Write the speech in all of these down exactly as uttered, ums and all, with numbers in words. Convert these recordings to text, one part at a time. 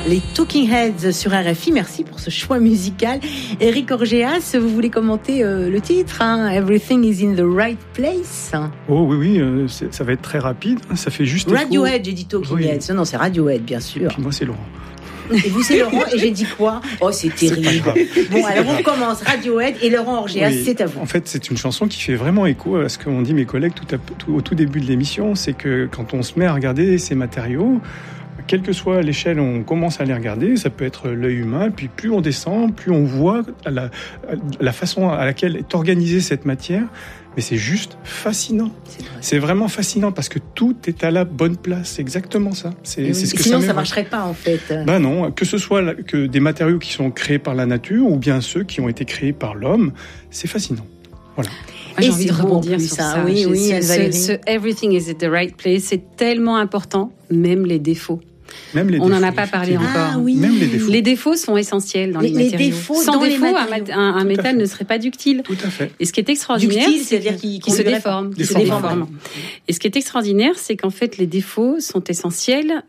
les Talking Heads sur R F I. Merci pour ce choix musical. Eric Orgeas, vous voulez commenter euh, le titre, hein, Everything is in the right place. Oh oui, oui, euh, ça va être très rapide. Ça fait juste Radiohead, écho. j'ai dit Talking oui. Heads. Non, non, c'est Radiohead, bien sûr. Et puis moi, c'est Laurent. Et vous, c'est Laurent, et j'ai dit quoi? Oh, c'est terrible. Bon, alors on recommence. Radiohead et Laurent Orgeas, oui. C'est à vous. En fait, c'est une chanson qui fait vraiment écho à ce qu'ont dit mes collègues tout, à, tout au tout début de l'émission. C'est que quand on se met à regarder ces matériaux, quelle que soit l'échelle, on commence à les regarder. Ça peut être l'œil humain, puis plus on descend, plus on voit la, la façon à laquelle est organisée cette matière. Mais c'est juste fascinant. C'est, c'est vraiment fascinant parce que tout est à la bonne place. C'est exactement ça. C'est, oui. c'est ce que sinon, ça, ça marcherait pas, en fait. Ben non, que ce soit la, que des matériaux qui sont créés par la nature ou bien ceux qui ont été créés par l'homme, c'est fascinant. Voilà. Moi, j'ai envie de rebondir sur ça. ça. Oui, oui, ce, ce, ce everything is at the right place, c'est tellement important, même les défauts. Même les on n'en a pas parlé encore. Ah, oui. Même les défauts. Les défauts sont essentiels dans les, les matériaux. Défauts Sans dans défaut, les un, un, un métal ne serait pas ductile. Tout à fait. Et ce qui est extraordinaire, ductile, c'est c'est-à-dire qu'il qui se déforme, qui se déforme. Et ce qui est extraordinaire, c'est qu'en fait, les défauts sont essentiels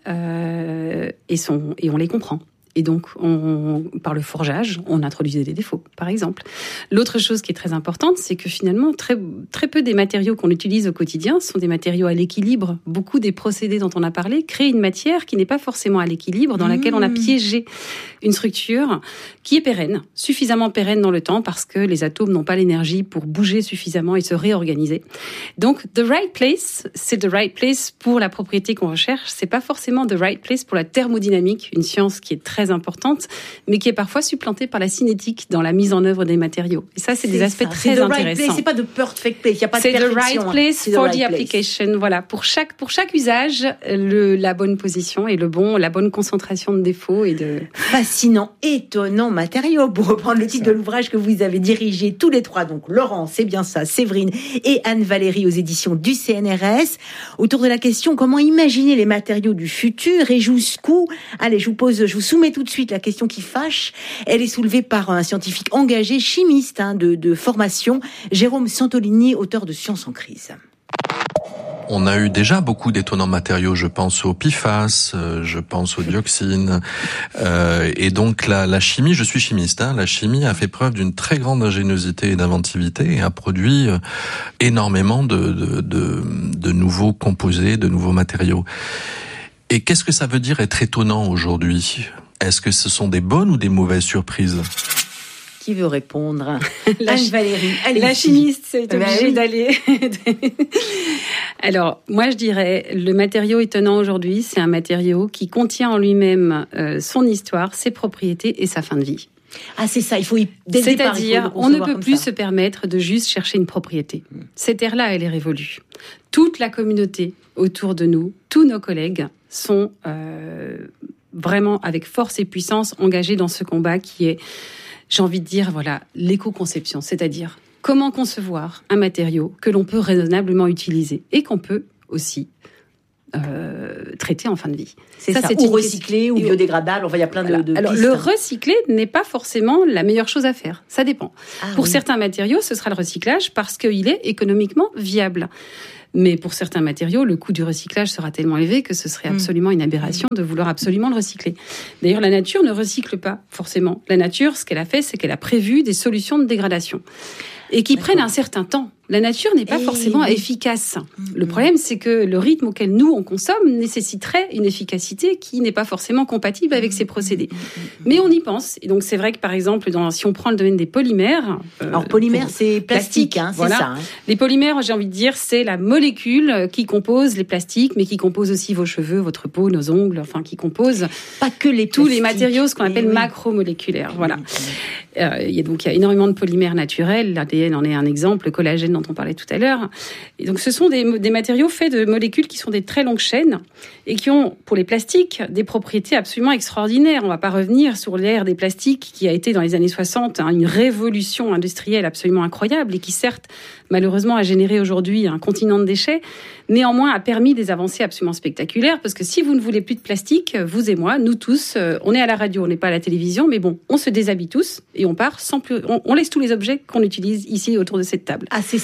euh, et sont et on les comprend. Et donc, on, par le forgeage, on introduisait des défauts, par exemple. L'autre chose qui est très importante, c'est que finalement, très, très peu des matériaux qu'on utilise au quotidien sont des matériaux à l'équilibre. Beaucoup des procédés dont on a parlé créent une matière qui n'est pas forcément à l'équilibre, dans laquelle on a piégé une structure qui est pérenne, suffisamment pérenne dans le temps, parce que les atomes n'ont pas l'énergie pour bouger suffisamment et se réorganiser. Donc, the right place, c'est the right place pour la propriété qu'on recherche. C'est pas forcément the right place pour la thermodynamique, une science qui est très importante, mais qui est parfois supplantée par la cinétique dans la mise en œuvre des matériaux. Et ça, c'est, c'est des aspects ça. très c'est intéressants. Right place, c'est pas de perfect place, il y a pas c'est de perfection. C'est the right place c'est for right the place. application. Voilà, pour chaque pour chaque usage, le la bonne position et le bon la bonne concentration de défauts et de fascinant, étonnant matériau, pour reprendre le titre de l'ouvrage que vous avez dirigé tous les trois. Donc Laurent, c'est bien ça, Séverine et Anne-Valérie aux éditions du C N R S, autour de la question comment imaginer les matériaux du futur et jusqu'où. Allez, je vous pose, je vous soumets tout de suite la question qui fâche. Elle est soulevée par un scientifique engagé, chimiste hein, de, de formation, Jérôme Santolini, auteur de Science en crise. On a eu déjà beaucoup d'étonnants matériaux. Je pense au P F A S, euh, je pense aux dioxines. Euh, et donc la, la chimie, je suis chimiste, hein, la chimie a fait preuve d'une très grande ingéniosité et d'inventivité et a produit euh, énormément de, de, de, de nouveaux composés, de nouveaux matériaux. Et qu'est-ce que ça veut dire être étonnant aujourd'hui ? Est-ce que ce sont des bonnes ou des mauvaises surprises ? Qui veut répondre ? La, Anne-Valérie, allez. La chimiste, c'est bah obligé oui. d'aller. Alors, moi, je dirais, le matériau étonnant aujourd'hui, c'est un matériau qui contient en lui-même euh, son histoire, ses propriétés et sa fin de vie. Ah, c'est ça, il faut y dès le départ, C'est-à-dire, on ne peut plus ça. se permettre de juste chercher une propriété. Mmh. Cette ère-là, elle est révolue. Toute la communauté autour de nous, tous nos collègues sont euh, vraiment avec force et puissance engagés dans ce combat qui est, j'ai envie de dire, voilà, l'éco-conception, c'est-à-dire comment concevoir un matériau que l'on peut raisonnablement utiliser et qu'on peut aussi euh, traiter en fin de vie. C'est ça, ça. C'est ou recyclé, ou biodégradable, enfin il y a plein voilà. de, de Alors, pistes. Le recycler n'est pas forcément la meilleure chose à faire, ça dépend. Ah, pour oui. certains matériaux, ce sera le recyclage parce qu'il est économiquement viable. Mais pour certains matériaux, le coût du recyclage sera tellement élevé que ce serait absolument une aberration de vouloir absolument le recycler. D'ailleurs, la nature ne recycle pas forcément. La nature, ce qu'elle a fait, c'est qu'elle a prévu des solutions de dégradation et qui D'accord. prennent un certain temps. La nature n'est pas et forcément oui. efficace. Mmh. Le problème, c'est que le rythme auquel nous, on consomme nécessiterait une efficacité qui n'est pas forcément compatible avec ces procédés. Mmh. Mais on y pense. Et donc, c'est vrai que, par exemple, dans, si on prend le domaine des polymères... Euh, Alors, polymère, c'est plastique, plastique hein, c'est voilà. ça. Hein. Les polymères, j'ai envie de dire, c'est la molécule qui compose les plastiques, mais qui compose aussi vos cheveux, votre peau, nos ongles, enfin, qui compose... Pas que les tous les matériaux, ce qu'on appelle oui. macromoléculaires. Voilà. Mmh. Euh, il y a donc il y a énormément de polymères naturels. L'A D N en est un exemple, le collagène dont on parlait tout à l'heure. Et donc, ce sont des, des matériaux faits de molécules qui sont des très longues chaînes et qui ont, pour les plastiques, des propriétés absolument extraordinaires. On ne va pas revenir sur l'ère des plastiques qui a été, dans les années soixante, hein, une révolution industrielle absolument incroyable et qui, certes, malheureusement, a généré aujourd'hui un continent de déchets. Néanmoins, a permis des avancées absolument spectaculaires parce que si vous ne voulez plus de plastique, vous et moi, nous tous, euh, on est à la radio, on n'est pas à la télévision, mais bon, on se déshabille tous et on part sans plus, on, on laisse tous les objets qu'on utilise ici autour de cette table. Ah, c'est ça.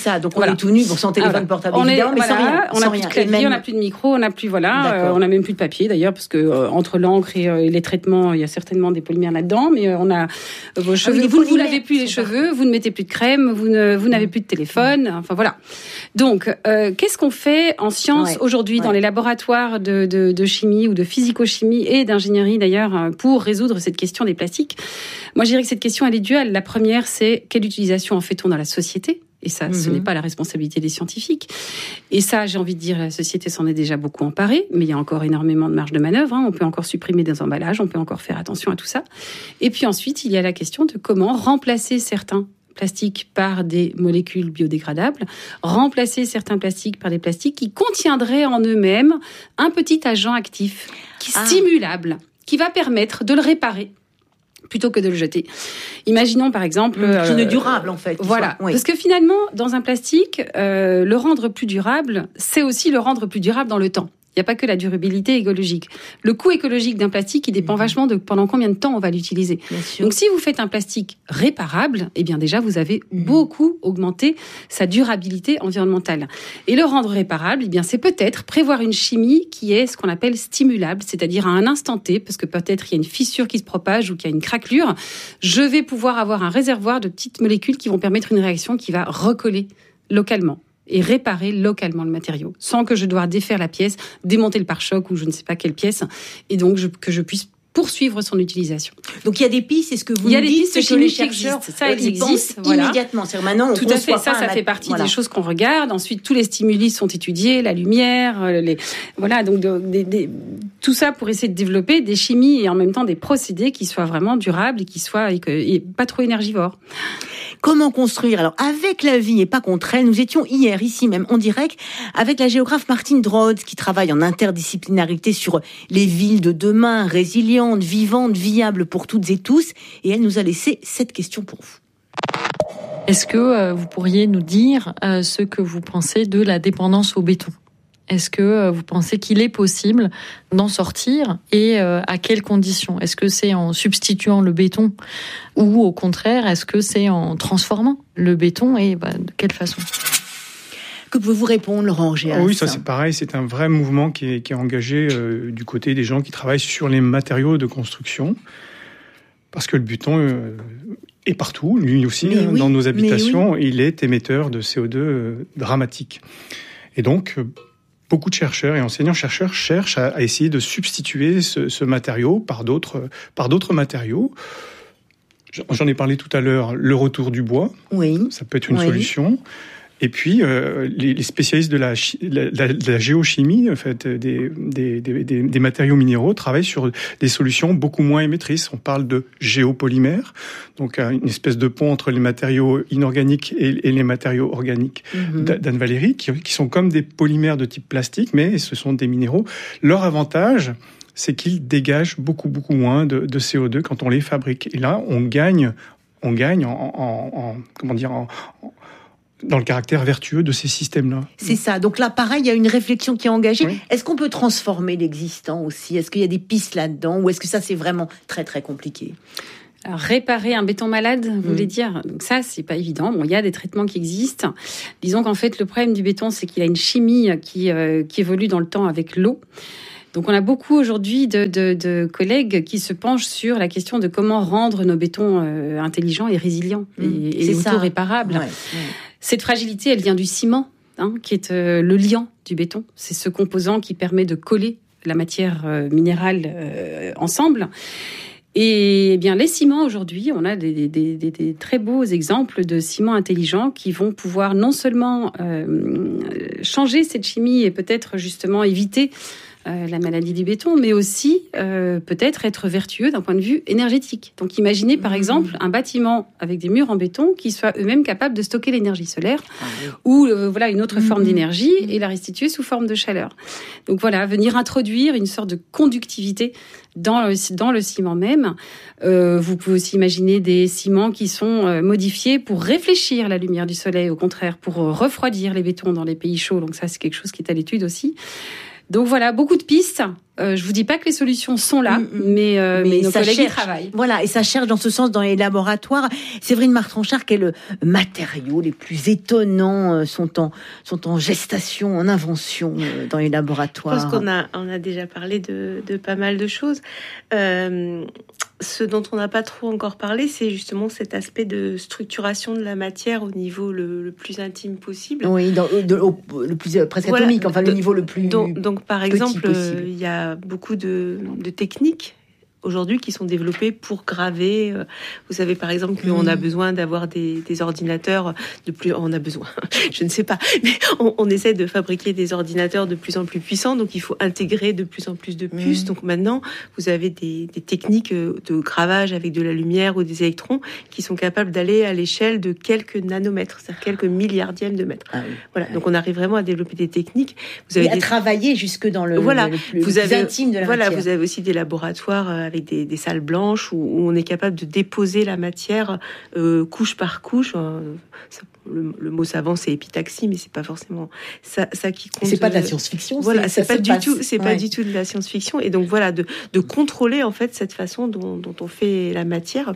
ça, donc on voilà. est tout nu, bon, sans téléphone voilà. portable on évidemment, est, mais voilà, sans rien. On n'a plus de clavier, même... on n'a plus de micro, on n'a plus, voilà, euh, on n'a même plus de papier d'ailleurs, parce que euh, entre l'encre et, euh, et les traitements, il y a certainement des polymères là-dedans, mais euh, on a euh, vos cheveux, ah oui, vous ne vous lavez plus les cheveux, vous ne mettez plus de crème, vous ne, vous n'avez plus de téléphone, enfin voilà. Donc, euh, qu'est-ce qu'on fait en sciences ouais. aujourd'hui ouais. dans les laboratoires de, de, de chimie ou de physico-chimie et d'ingénierie d'ailleurs pour résoudre cette question des plastiques? Moi, je dirais que cette question, elle est duale. La première, c'est quelle utilisation en fait-on dans la société? Et ça, mm-hmm. ce n'est pas la responsabilité des scientifiques. Et ça, j'ai envie de dire, la société s'en est déjà beaucoup emparée, mais il y a encore énormément de marge de manœuvre. Hein. On peut encore supprimer des emballages, on peut encore faire attention à tout ça. Et puis ensuite, il y a la question de comment remplacer certains plastiques par des molécules biodégradables, remplacer certains plastiques par des plastiques qui contiendraient en eux-mêmes un petit agent actif, qui est ah. stimulable, qui va permettre de le réparer plutôt que de le jeter. Imaginons par exemple... Mmh, qui euh, est durable en fait. Voilà, soit, oui. Parce que finalement, dans un plastique, euh, le rendre plus durable, c'est aussi le rendre plus durable dans le temps. Il n'y a pas que la durabilité écologique. Le coût écologique d'un plastique, il dépend mmh. vachement de pendant combien de temps on va l'utiliser. Donc, si vous faites un plastique réparable, eh bien déjà, vous avez mmh. beaucoup augmenté sa durabilité environnementale. Et le rendre réparable, eh bien, c'est peut-être prévoir une chimie qui est ce qu'on appelle stimulable, c'est-à-dire à un instant T, parce que peut-être il y a une fissure qui se propage ou qu'il y a une craquelure, je vais pouvoir avoir un réservoir de petites molécules qui vont permettre une réaction qui va recoller localement et réparer localement le matériau, sans que je doive défaire la pièce, démonter le pare-choc ou je ne sais pas quelle pièce, et donc je, que je puisse poursuivre son utilisation. Donc il y a des pistes, c'est ce que vous il y a nous des dites, pistes que les chimiques chercheurs qui existent. Ça ils existe pensent voilà. immédiatement. C'est maintenant on tout à fait. Ça, ça mat... fait partie voilà. des choses qu'on regarde. Ensuite, tous les stimuli sont étudiés, la lumière, les voilà. Donc de, de, de, tout ça pour essayer de développer des chimies et en même temps des procédés qui soient vraiment durables et qui soient et que, et pas trop énergivores. Comment construire? Alors, avec la vie et pas contre elle, nous étions hier, ici même, en direct, avec la géographe Martine Drodz, qui travaille en interdisciplinarité sur les villes de demain, résilientes, vivantes, viables pour toutes et tous. Et elle nous a laissé cette question pour vous. Est-ce que euh, vous pourriez nous dire euh, ce que vous pensez de la dépendance au béton ? Est-ce que vous pensez qu'il est possible d'en sortir et euh, à quelles conditions ? Est-ce que c'est en substituant le béton ou au contraire, est-ce que c'est en transformant le béton et bah, de quelle façon ? Que pouvez-vous répondre, Laurent Géas ? Oui, ça c'est pareil, c'est un vrai mouvement qui est, qui est engagé euh, du côté des gens qui travaillent sur les matériaux de construction. Parce que le béton euh, est partout, lui aussi, hein, oui, dans nos habitations, oui. Il est émetteur de C O deux euh, dramatique. Et donc... Euh, Beaucoup de chercheurs et enseignants-chercheurs cherchent à, à essayer de substituer ce, ce matériau par d'autres, par d'autres matériaux. J'en ai parlé tout à l'heure, le retour du bois, oui. Ça peut être une oui. solution. Et puis, euh, les, les spécialistes de la, la, la, de la géochimie, en fait, des, des, des, des, des matériaux minéraux, travaillent sur des solutions beaucoup moins émettrices. On parle de géopolymères, donc une espèce de pont entre les matériaux inorganiques et, et les matériaux organiques mm-hmm. d'Anne Valéry, qui, qui sont comme des polymères de type plastique, mais ce sont des minéraux. Leur avantage, c'est qu'ils dégagent beaucoup, beaucoup moins de, de C O deux quand on les fabrique. Et là, on gagne, on gagne en, en, en comment dire, en, en dans le caractère vertueux de ces systèmes-là. C'est ça. Donc là, pareil, il y a une réflexion qui est engagée. Oui. Est-ce qu'on peut transformer l'existant aussi ? Est-ce qu'il y a des pistes là-dedans ? Ou est-ce que ça, c'est vraiment très, très compliqué ? Alors, réparer un béton malade, vous mmh. voulez dire ? Donc ça, c'est pas évident. Bon, il y a des traitements qui existent. Disons qu'en fait, le problème du béton, c'est qu'il a une chimie qui, euh, qui évolue dans le temps avec l'eau. Donc, on a beaucoup aujourd'hui de, de, de collègues qui se penchent sur la question de comment rendre nos bétons euh, intelligents et résilients mmh. et, et auto-réparables. Ouais, ouais. Cette fragilité, elle vient du ciment, hein, qui est euh, le liant du béton. C'est ce composant qui permet de coller la matière euh, minérale euh, ensemble. Et eh bien, les ciments, aujourd'hui, on a des, des, des, des très beaux exemples de ciments intelligents qui vont pouvoir non seulement euh, changer cette chimie et peut-être justement éviter Euh, la maladie du béton, mais aussi euh, peut-être être vertueux d'un point de vue énergétique. Donc imaginez par mmh. exemple un bâtiment avec des murs en béton qui soient eux-mêmes capables de stocker l'énergie solaire ah, oui. ou euh, voilà une autre mmh. forme d'énergie mmh. et la restituer sous forme de chaleur. Donc voilà, venir introduire une sorte de conductivité dans le, dans le ciment même. Euh, vous pouvez aussi imaginer des ciments qui sont euh, modifiés pour réfléchir la lumière du soleil, au contraire, pour euh, refroidir les bétons dans les pays chauds. Donc ça, c'est quelque chose qui est à l'étude aussi. Donc voilà, beaucoup de pistes. Euh, je vous dis pas que les solutions sont là, mmh, mais, euh, mais, mais nos collègues y travaillent. Voilà, et ça cherche dans ce sens dans les laboratoires. Séverine Martranchard, quels matériaux les plus étonnants sont en, sont en gestation, en invention dans les laboratoires? Je pense qu'on a, on a déjà parlé de, de pas mal de choses. Euh, ce dont on n'a pas trop encore parlé, c'est justement cet aspect de structuration de la matière au niveau le, le plus intime possible. Oui, dans, de, au, le plus presque voilà, atomique, enfin de, le niveau le plus donc, donc par exemple, il y a beaucoup de, de techniques aujourd'hui qui sont développés pour graver. Vous savez par exemple qu'on mmh. a besoin d'avoir des, des ordinateurs de plus. On a besoin, je ne sais pas, mais on, on essaie de fabriquer des ordinateurs de plus en plus puissants. Donc il faut intégrer de plus en plus de puces. Mmh. Donc maintenant vous avez des, des techniques de gravage avec de la lumière ou des électrons qui sont capables d'aller à l'échelle de quelques nanomètres, c'est-à-dire quelques milliardièmes de mètres. Ah oui. Voilà. Ah donc on arrive vraiment à développer des techniques. Vous avez Et à des... travailler jusque dans le, voilà. le, plus, vous le avez, plus intime de la voilà, matière. Vous avez aussi des laboratoires avec Des, des salles blanches où, où on est capable de déposer la matière euh, couche par couche. Euh, ça, le, le mot savant c'est épitaxie, mais c'est pas forcément ça, ça qui compte. C'est pas de la science-fiction. Voilà, c'est, c'est pas du passe. tout, c'est ouais. pas du tout de la science-fiction. Et donc voilà, de, de contrôler en fait cette façon dont, dont on fait la matière.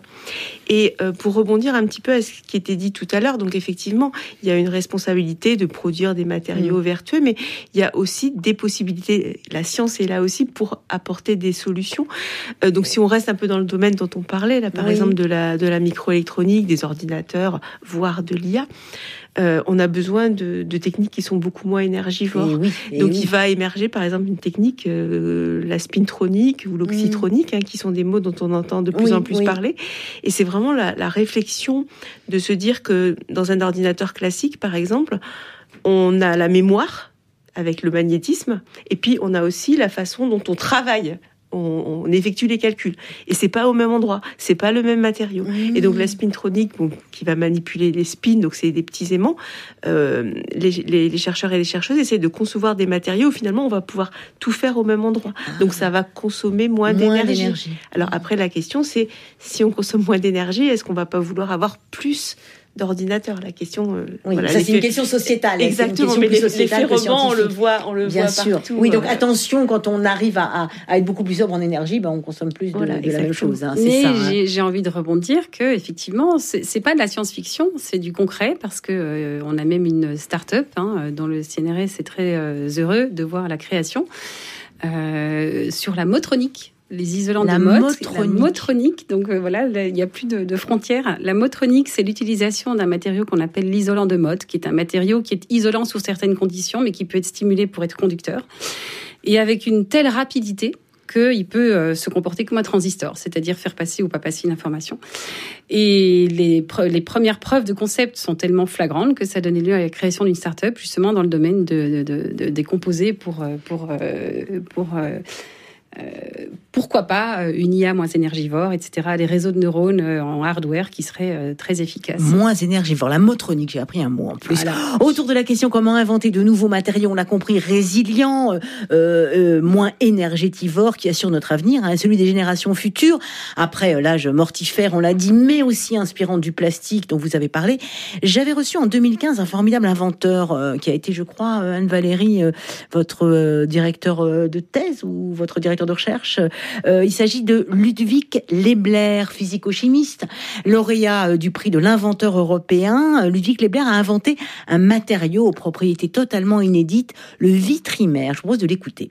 Et euh, pour rebondir un petit peu à ce qui était dit tout à l'heure, donc effectivement, il y a une responsabilité de produire des matériaux mmh. vertueux, mais il y a aussi des possibilités. La science est là aussi pour apporter des solutions. Euh, donc si on reste un peu dans le domaine dont on parlait, là par oui. exemple de la de la microélectronique, des ordinateurs, voire de l'I A. Euh, on a besoin de, de techniques qui sont beaucoup moins énergivores. Et oui, et Donc, oui. il va émerger, par exemple, une technique, euh, la spintronique ou l'oxytronique, mmh. hein, qui sont des mots dont on entend de plus oui, en plus oui. parler. Et c'est vraiment la, la réflexion de se dire que dans un ordinateur classique, par exemple, on a la mémoire avec le magnétisme, et puis on a aussi la façon dont on travaille. On, on effectue les calculs et c'est pas au même endroit, c'est pas le même matériau. Mmh. Et donc la spintronique, bon, qui va manipuler les spins, donc c'est des petits aimants. Euh, les, les, les chercheurs et les chercheuses essaient de concevoir des matériaux où finalement on va pouvoir tout faire au même endroit. Ah. Donc ça va consommer moins, moins d'énergie. d'énergie. Alors après la question c'est si on consomme moins d'énergie, est-ce qu'on va pas vouloir avoir plus d'ordinateur? La question, euh, oui, voilà, ça c'est fait... une question sociétale. Exactement, une mais l'effet rebond, on le voit, on le Bien voit sûr. partout. Oui, donc attention, quand on arrive à, à, à être beaucoup plus sobre en énergie, ben on consomme plus de, voilà, de la même chose. Hein, c'est mais ça, j'ai, hein. j'ai envie de rebondir que effectivement, c'est, c'est pas de la science-fiction, c'est du concret parce que euh, on a même une start-up hein, dont le C N R S est très euh, heureux de voir la création euh, sur la motronique. Les isolants la de motte, motronique. la motronique. Donc euh, voilà, il n'y a plus de, de frontières. La motronique, c'est l'utilisation d'un matériau qu'on appelle l'isolant de motte, qui est un matériau qui est isolant sous certaines conditions, mais qui peut être stimulé pour être conducteur. Et avec une telle rapidité qu'il peut euh, se comporter comme un transistor, c'est-à-dire faire passer ou pas passer une information. Et les, pre- les premières preuves de concept sont tellement flagrantes que ça a donné lieu à la création d'une start-up, justement dans le domaine de, de, de, de, des composés pour... pour, euh, pour euh, Euh, pourquoi pas une I A moins énergivore, et cetera. Des réseaux de neurones en hardware qui seraient euh, très efficaces. Moins énergivore, la motronique, j'ai appris un mot en plus. Voilà. Autour de la question comment inventer de nouveaux matériaux, on l'a compris, résilients, euh, euh, moins énergétivores, qui assurent notre avenir, hein, celui des générations futures. Après l'âge mortifère, on l'a dit, mais aussi inspirant du plastique dont vous avez parlé. J'avais reçu en deux mille quinze un formidable inventeur euh, qui a été, je crois, Anne-Valérie, euh, votre euh, directeur euh, de thèse ou votre directeur de recherche. Euh, il s'agit de Ludwig Lebler, physico-chimiste, lauréat du prix de l'inventeur européen. Ludwig Lebler a inventé un matériau aux propriétés totalement inédites, le vitrimère. Je vous propose de l'écouter.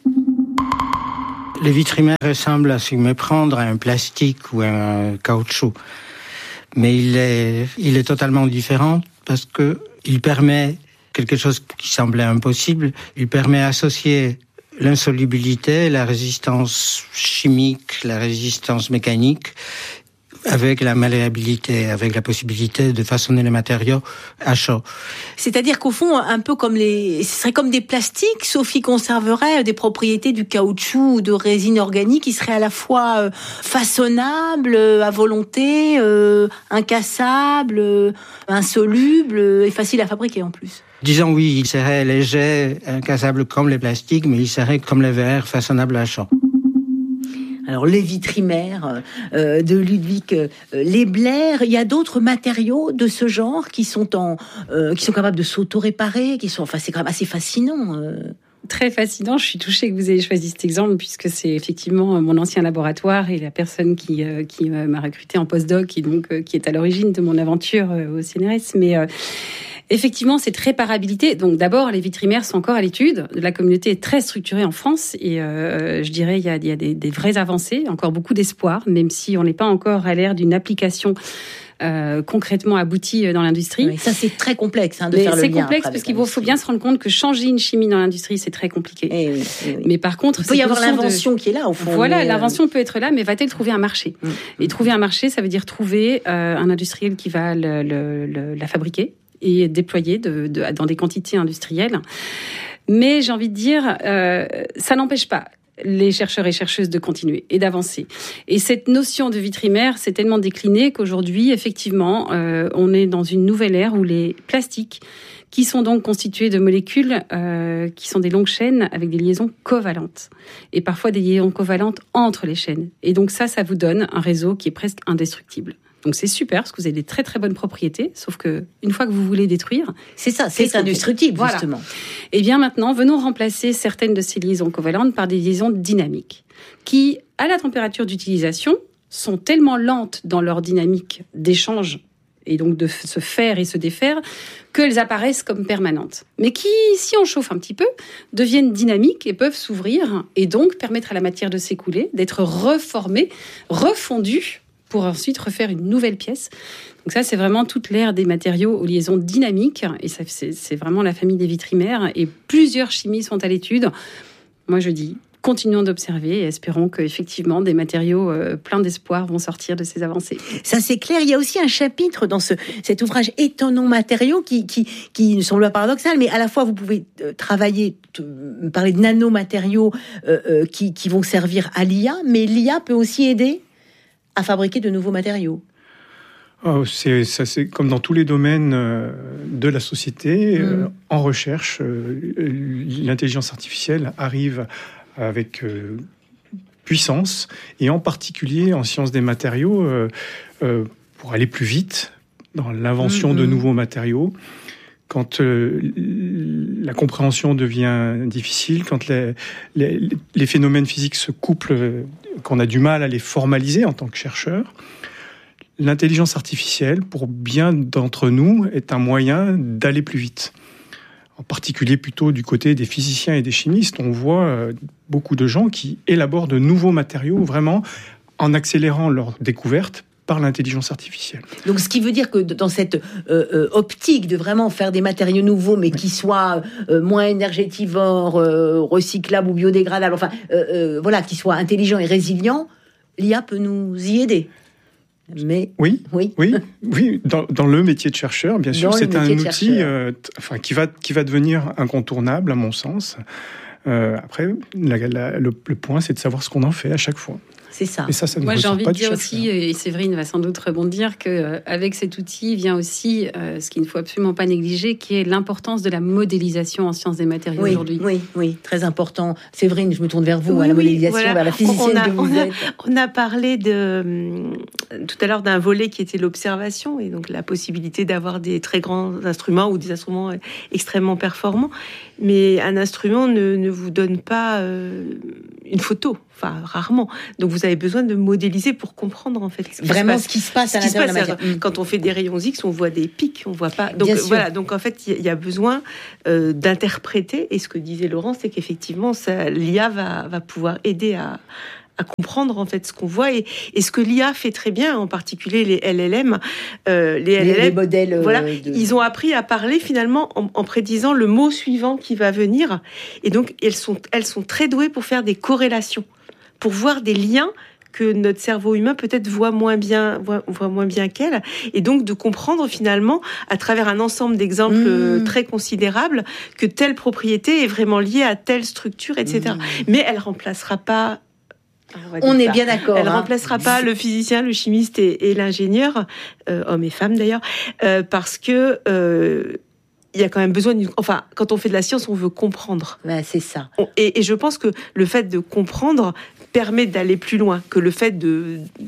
Le vitrimère ressemble à se méprendre à un plastique ou à un caoutchouc. Mais il est, il est totalement différent parce que il permet quelque chose qui semblait impossible. Il permet d'associer l'insolubilité, la résistance chimique, la résistance mécanique, avec la malléabilité, avec la possibilité de façonner les matériaux à chaud. C'est-à-dire qu'au fond, un peu comme les, ce serait comme des plastiques, sauf qu'ils conserveraient des propriétés du caoutchouc ou de résine organique qui seraient à la fois euh, façonnables, euh, à volonté, euh, incassables, euh, insolubles euh, et faciles à fabriquer en plus. Disons oui, il serait léger, incassable comme les plastiques, mais il serait comme le verre, façonnable à chaud. Alors, les vitrimères euh, de Ludwig euh, Lebler, il y a d'autres matériaux de ce genre qui sont en, euh, qui sont capables de s'auto-réparer, qui sont, enfin, c'est quand même assez fascinant. Euh. très fascinant. Je suis touchée que vous ayez choisi cet exemple puisque c'est effectivement mon ancien laboratoire et la personne qui euh, qui m'a recruté en postdoc et donc euh, qui est à l'origine de mon aventure euh, au C N R S. Mais euh, effectivement, c'est très par habilité. Donc d'abord, les vitrimaires sont encore à l'étude. La communauté est très structurée en France et euh, je dirais il y a, il y a des, des vraies avancées, encore beaucoup d'espoir, même si on n'est pas encore à l'ère d'une application Euh, concrètement abouti dans l'industrie. Oui, ça, c'est très complexe hein, de Mais faire le lien. C'est complexe parce qu'il faut bien se rendre compte que changer une chimie dans l'industrie, c'est très compliqué. Et oui, et oui. Mais par contre, il peut y avoir l'invention de... qui est là, au fond. Voilà, mais l'invention peut être là, mais va-t-elle trouver un marché ? mmh. Et trouver un marché, ça veut dire trouver euh, un industriel qui va le, le, le, la fabriquer et déployer de, de, dans des quantités industrielles. Mais j'ai envie de dire, euh, ça n'empêche pas les chercheurs et chercheuses de continuer et d'avancer. Et cette notion de vitrimaire s'est tellement déclinée qu'aujourd'hui, effectivement, euh, on est dans une nouvelle ère où les plastiques, qui sont donc constitués de molécules euh, qui sont des longues chaînes avec des liaisons covalentes. Et parfois des liaisons covalentes entre les chaînes. Et donc ça, ça vous donne un réseau qui est presque indestructible. Donc c'est super parce que vous avez des très très bonnes propriétés, sauf que une fois que vous voulez détruire, c'est ça, c'est, c'est indestructible voilà. justement. Et bien maintenant, venons remplacer certaines de ces liaisons covalentes par des liaisons dynamiques, qui à la température d'utilisation sont tellement lentes dans leur dynamique d'échange et donc de se faire et se défaire qu'elles apparaissent comme permanentes, mais qui, si on chauffe un petit peu, deviennent dynamiques et peuvent s'ouvrir et donc permettre à la matière de s'écouler, d'être reformée, refondue, pour ensuite refaire une nouvelle pièce. Donc ça, c'est vraiment toute l'ère des matériaux aux liaisons dynamiques, et ça, c'est, c'est vraiment la famille des vitrimaires, et plusieurs chimies sont à l'étude. Moi, je dis, continuons d'observer et espérons qu'effectivement, des matériaux euh, pleins d'espoir vont sortir de ces avancées. Ça, c'est clair. Il y a aussi un chapitre dans ce, cet ouvrage Étonnants matériaux qui, qui, qui ne semble pas paradoxal, mais à la fois, vous pouvez euh, travailler, euh, parler de nanomatériaux euh, euh, qui, qui vont servir à l'I A, mais l'I A peut aussi aider à fabriquer de nouveaux matériaux. Oh, c'est, ça, c'est comme dans tous les domaines euh, de la société, mmh. euh, en recherche, euh, l'intelligence artificielle arrive avec euh, puissance, et en particulier en sciences des matériaux, euh, euh, pour aller plus vite dans l'invention mmh. de nouveaux matériaux. Quand euh, la compréhension devient difficile, quand les, les, les phénomènes physiques se couplent, qu'on a du mal à les formaliser en tant que chercheur, l'intelligence artificielle, pour bien d'entre nous, est un moyen d'aller plus vite. En particulier plutôt du côté des physiciens et des chimistes, on voit beaucoup de gens qui élaborent de nouveaux matériaux vraiment en accélérant leur découverte par l'intelligence artificielle. Donc, ce qui veut dire que dans cette euh, euh, optique de vraiment faire des matériaux nouveaux, mais qui soient euh, moins énergétivores, euh, recyclables ou biodégradables, enfin, euh, euh, voilà, qui soient intelligents et résilients, l'I A peut nous y aider. Mais oui, oui, oui, oui. Dans, dans le métier de chercheur, bien sûr, dans c'est un outil, euh, t- enfin, qui va qui va devenir incontournable, à mon sens. Euh, après, la, la, le, le point, c'est de savoir ce qu'on en fait à chaque fois. C'est ça. Et ça, ça ne Moi, j'ai envie pas de dire aussi, et Séverine va sans doute rebondir, qu'avec cet outil vient aussi euh, ce qu'il ne faut absolument pas négliger, qui est l'importance de la modélisation en sciences des matériaux oui, aujourd'hui. Oui, oui, très important. Séverine, je me tourne vers vous, oui, à la oui, modélisation, voilà. vers la physicienne on a, que vous on a, êtes. On a parlé de, tout à l'heure d'un volet qui était l'observation, et donc la possibilité d'avoir des très grands instruments ou des instruments extrêmement performants. Mais un instrument ne, ne vous donne pas euh, une photo. Enfin, rarement. Donc, vous avez besoin de modéliser pour comprendre, en fait, ce qui vraiment se passe. ce qui se passe à l'intérieur de la matière. Quand on fait des rayons X, on voit des pics, on voit pas. Donc, voilà. Donc, en fait, il y a besoin euh, d'interpréter. Et ce que disait Laurent, c'est qu'effectivement, ça, l'I A va, va pouvoir aider à, à comprendre, en fait, ce qu'on voit. Et, et ce que l'I A fait très bien, en particulier les L L M, euh, les L L M, les, les modèles, voilà, euh, de... ils ont appris à parler, finalement, en, en prédisant le mot suivant qui va venir. Et donc, elles sont, elles sont très douées pour faire des corrélations, pour voir des liens que notre cerveau humain peut-être voit moins bien, voit, voit moins bien qu'elle, et donc de comprendre finalement, à travers un ensemble d'exemples mmh. très considérables, que telle propriété est vraiment liée à telle structure, et cetera. Mmh. Mais elle remplacera pas. On, on est ça. bien d'accord. Elle ne hein. remplacera pas le physicien, le chimiste et, et l'ingénieur, euh, hommes et femmes d'ailleurs, euh, parce que euh, il y a quand même besoin d'une... Enfin, quand on fait de la science, on veut comprendre. Ben, c'est ça. On, et, et je pense que le fait de comprendre permet d'aller plus loin que le fait de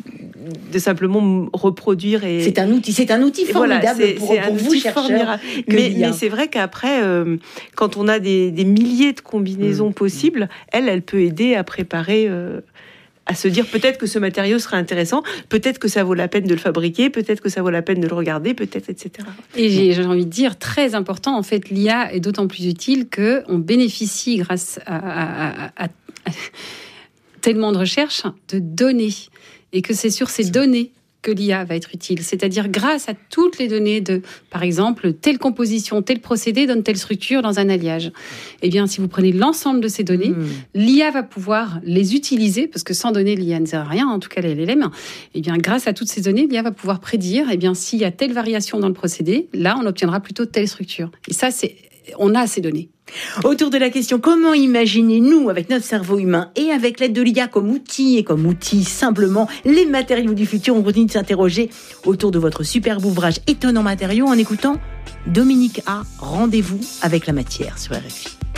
de simplement reproduire. Et c'est un outil, c'est un outil formidable voilà, c'est, pour, c'est pour un vous outil chercheurs. Formidable. Mais, mais c'est vrai qu'après, euh, quand on a des, des milliers de combinaisons mmh. possibles, elle, elle peut aider à préparer. Euh, à se dire peut-être que ce matériau serait intéressant, peut-être que ça vaut la peine de le fabriquer, peut-être que ça vaut la peine de le regarder, peut-être, et cetera. Et j'ai, j'ai envie de dire, très important, en fait, l'I A est d'autant plus utile qu'on bénéficie, grâce à, à, à, à, à tellement de recherches, de données. Et que c'est sur ces données que l'I A va être utile. C'est-à-dire grâce à toutes les données de, par exemple, telle composition, tel procédé donne telle structure dans un alliage. Eh bien, si vous prenez l'ensemble de ces données, mmh. l'I A va pouvoir les utiliser, parce que sans données, l'I A ne sert à rien, en tout cas les L L M. Eh bien, grâce à toutes ces données, l'I A va pouvoir prédire, eh bien, s'il y a telle variation dans le procédé, là, on obtiendra plutôt telle structure. Et ça, c'est, on a ces données. Autour de la question, comment imaginer, nous, avec notre cerveau humain et avec l'aide de l'I A comme outil et comme outil simplement, les matériaux du futur, on continue de s'interroger autour de votre superbe ouvrage Étonnants matériaux en écoutant Dominique A. Rendez-vous avec la matière sur R F I.